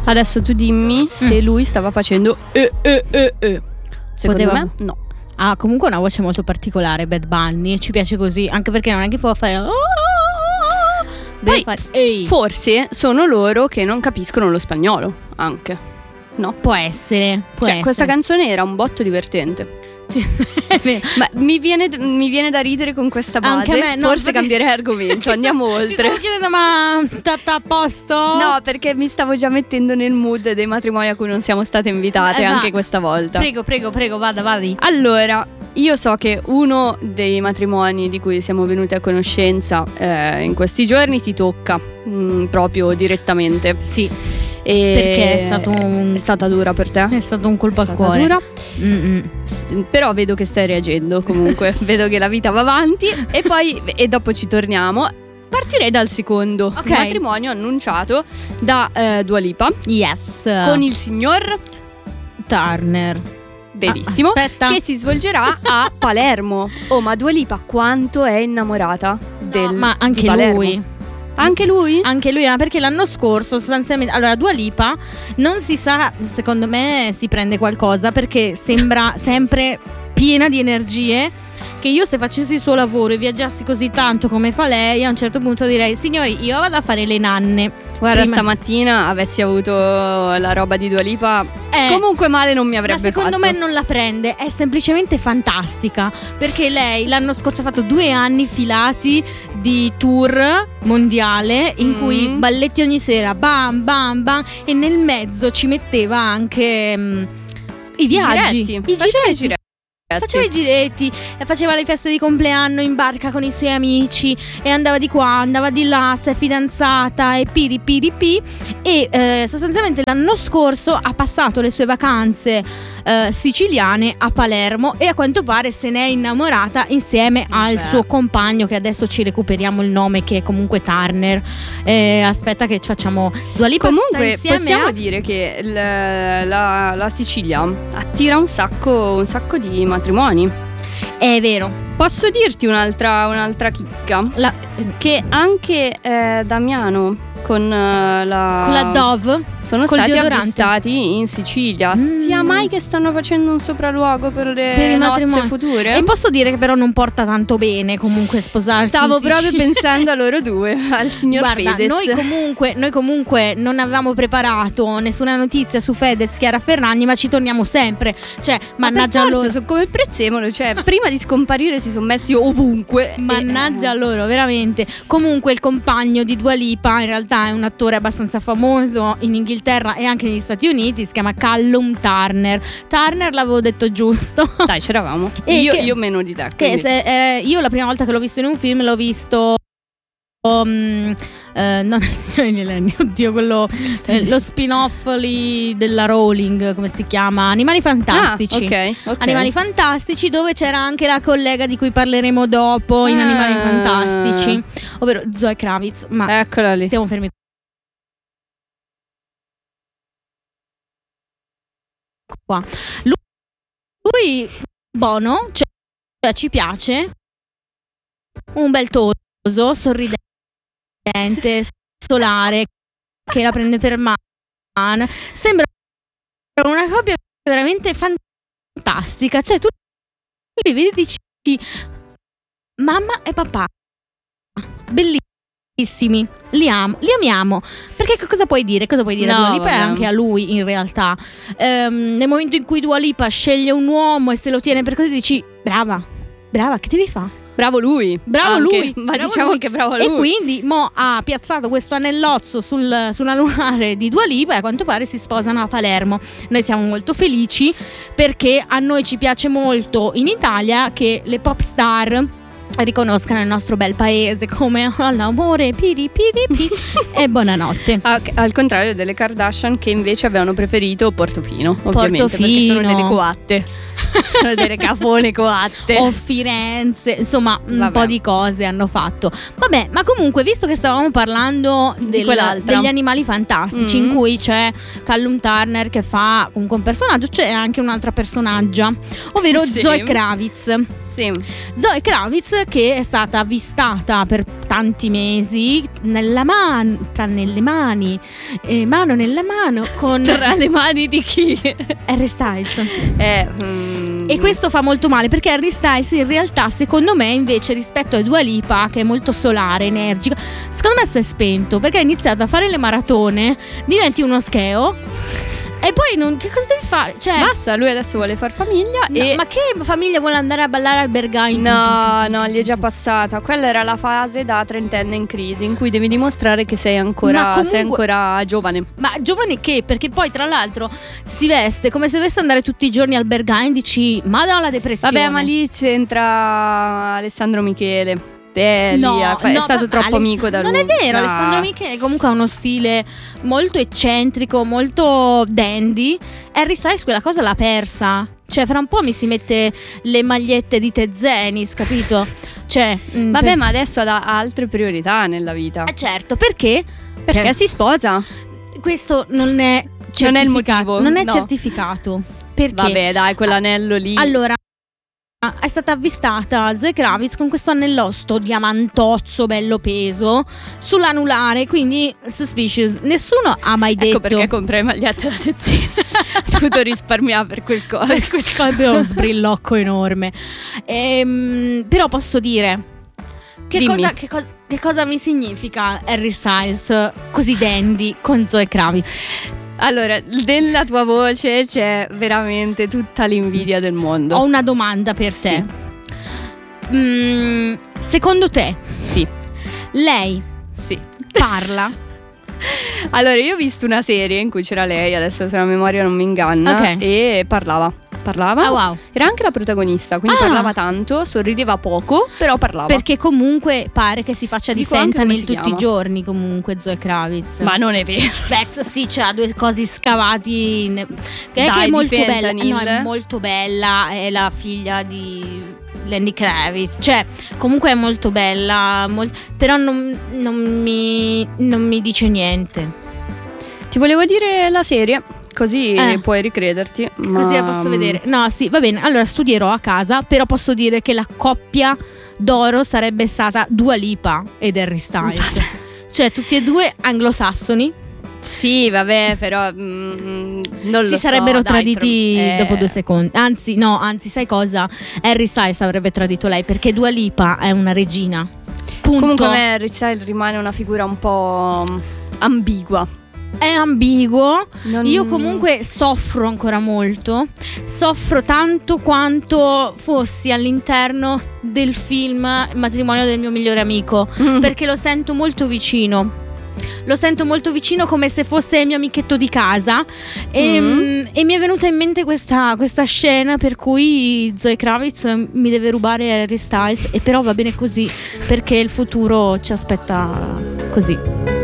Adesso tu dimmi se lui stava facendo Secondo me no. Ha comunque una voce molto particolare, Bad Bunny, ci piace così, anche perché non è che può fare Poi, forse sono loro che non capiscono lo spagnolo, anche. No? Può essere. Questa canzone era un botto divertente. Ma mi viene da ridere con questa base. Anche a me, no, forse cambierei argomento. Andiamo oltre. Mi stavo chiedendo, ma a posto? No, perché mi stavo già mettendo nel mood dei matrimoni a cui non siamo state invitate anche questa volta. Prego, vadi. Allora, io so che uno dei matrimoni di cui siamo venuti a conoscenza in questi giorni ti tocca proprio direttamente. Sì. Perché è stata dura per te? È stato un colpo al cuore. Dura. Però vedo che stai reagendo comunque. Vedo che la vita va avanti. E dopo ci torniamo. Partirei dal secondo matrimonio annunciato da Dua Lipa. Yes. Con il signor Turner. Benissimo. Aspetta. Che si svolgerà a Palermo. Oh, ma Dua Lipa quanto è innamorata ma anche di Palermo. lui. Anche lui? Anche lui, perché l'anno scorso sostanzialmente, allora Dua Lipa non si sa, secondo me si prende qualcosa, perché sembra sempre piena di energie, che io se facessi il suo lavoro e viaggiassi così tanto come fa lei, a un certo punto direi: signori, io vado a fare le nanne. Guarda, stamattina avessi avuto la roba di Dua Lipa, comunque male non mi avrebbe fatto. Ma secondo me non la prende, è semplicemente fantastica, perché lei l'anno scorso ha fatto 2 anni filati di tour mondiale in cui balletti ogni sera, bam bam bam, e nel mezzo ci metteva anche i viaggi, faceva i giretti, faceva le feste di compleanno in barca con i suoi amici e andava di qua, andava di là, si è fidanzata e piripi. E sostanzialmente l'anno scorso ha passato le sue vacanze siciliane a Palermo e a quanto pare se ne è innamorata insieme al suo compagno, che adesso ci recuperiamo il nome, che è comunque Turner. Aspetta che ci facciamo Dua Lipa. Comunque possiamo dire che la Sicilia attira un sacco di matrimoni. È vero. Posso dirti un'altra chicca? Che anche Damiano con la Dove sono stati avvistati in Sicilia. Sia mai che stanno facendo un sopralluogo per le nozze future. E posso dire che però non porta tanto bene comunque sposarsi. Stavo proprio pensando a loro due, al signor Fedez. Noi comunque non avevamo preparato nessuna notizia su Fedez, Chiara Ferragni, ma ci torniamo sempre. Cioè, mannaggia loro. Sono come il prezzemolo, cioè prima di scomparire si sono messi ovunque. Mannaggia loro, veramente. Comunque il compagno di Dua Lipa in realtà è un attore abbastanza famoso in Inghilterra e anche negli Stati Uniti, si chiama Callum Turner. Turner l'avevo detto giusto. Dai, c'eravamo. Io meno di te. Io la prima volta che l'ho visto in un film l'ho visto non il Signore degli Anelli, oddio, quello lo spin-off lì della Rowling, come si chiama? Animali Fantastici. Okay. Animali Fantastici, dove c'era anche la collega di cui parleremo dopo in Animali Fantastici, ovvero Zoe Kravitz. Ma eccola lì. Stiamo fermi qua. Lui buono, cioè ci piace, un bel toso, sorridente, solare, che la prende per mano. Sembra una coppia veramente fantastica. Cioè tu li vedi e dici: mamma e papà, bellissimi, li amiamo. Perché cosa puoi dire? Cosa puoi dire a Dua Lipa e anche a lui in realtà? Nel momento in cui Dua Lipa sceglie un uomo e se lo tiene per così, dici: brava, che devi fare? Bravo lui, ma diciamo che bravo lui. E quindi ha piazzato questo anellozzo sulla lunare di Dua Lipa e a quanto pare si sposano a Palermo. Noi siamo molto felici perché a noi ci piace molto in Italia che le pop star riconoscano il nostro bel paese come l'amore piri e buonanotte. Al contrario delle Kardashian, che invece avevano preferito Portofino, ovviamente, perché sono delle coatte. Sono delle cafone coatte. O Firenze, insomma, un po' di cose hanno fatto. Vabbè, ma comunque, visto che stavamo parlando degli Animali Fantastici, in cui c'è Callum Turner che fa comunque un personaggio, c'è anche un'altra personaggia, ovvero Zoe Kravitz. Sì. Zoe Kravitz, che è stata avvistata per tanti mesi mano nella mano con tra le mani di chi? Harry Styles. E questo fa molto male, perché Harry Styles in realtà, secondo me, invece, rispetto a Dua Lipa, che è molto solare, energica, secondo me si è spento, perché ha iniziato a fare le maratone, diventi uno scheo e poi che cosa devi fare? Cioè, basta, lui adesso vuole far famiglia. Ma che famiglia, vuole andare a ballare al Berghain? No, gli è già passata. Quella era la fase da trentenne in crisi, in cui devi dimostrare che sei ancora giovane. Ma giovane che? Perché poi tra l'altro si veste come se dovesse andare tutti i giorni al Berghain, dici madonna la depressione. Vabbè, ma lì c'entra Alessandro Michele. È stato troppo amico da lui. Non è vero, Alessandro Michele comunque ha uno stile molto eccentrico, molto dandy. Harry Styles quella cosa l'ha persa. Cioè, fra un po' mi si mette le magliette di Tezenis, capito? Cioè, vabbè, ma adesso ha altre priorità nella vita. Certo, perché? Perché si sposa. Questo non è certificato. Non è il motivo. Non è certificato. Perché? Vabbè, dai, quell'anello lì. Allora, è stata avvistata Zoe Kravitz con questo annellotto diamantozzo bello peso sull'anulare, quindi suspicious. Nessuno ha mai detto. Ecco perché comprai magliette da Tezenis. Ho dovuto risparmiare per quel coso. Per quel coso uno sbrillocco enorme. Però posso dire che cosa mi significa Harry Styles così dandy con Zoe Kravitz? Allora, nella tua voce c'è veramente tutta l'invidia del mondo. Ho una domanda per te. Sì. Secondo te? Sì. Lei? Sì. Parla? Allora, io ho visto una serie in cui c'era lei, adesso se la memoria non mi inganna, e parlava. Ah, wow. Era anche la protagonista, quindi parlava tanto, sorrideva poco, però parlava. Perché comunque pare che si faccia di fentanyl tutti i giorni, comunque Zoe Kravitz. Ma non è vero. Bex sì, c'ha due cosi scavati che è molto bella. No, è molto bella, è la figlia di Lenny Kravitz. Cioè, comunque è molto bella, però non mi dice niente. Ti volevo dire la serie, così puoi ricrederti. Così la posso vedere. No, sì, va bene. Allora studierò a casa, però posso dire che la coppia d'oro sarebbe stata Dua Lipa ed Harry Styles. Cioè, tutti e due anglosassoni. Sì, vabbè, però non lo so. Si sarebbero traditi dopo 2 secondi. Anzi, sai cosa? Harry Styles avrebbe tradito lei, perché Dua Lipa è una regina. Punto. Comunque Harry Styles rimane una figura un po' ambigua. È ambiguo. Io comunque soffro ancora molto. Soffro tanto quanto fossi all'interno del film Il matrimonio del mio migliore amico, perché lo sento molto vicino. Lo sento molto vicino, come se fosse il mio amichetto di casa. E mi è venuta in mente questa scena per cui Zoe Kravitz mi deve rubare Harry Styles. E però va bene così, perché il futuro ci aspetta così.